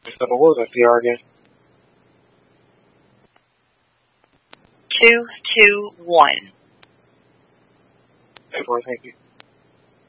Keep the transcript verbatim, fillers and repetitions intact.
So what was that C R again? Two two one. Thank you.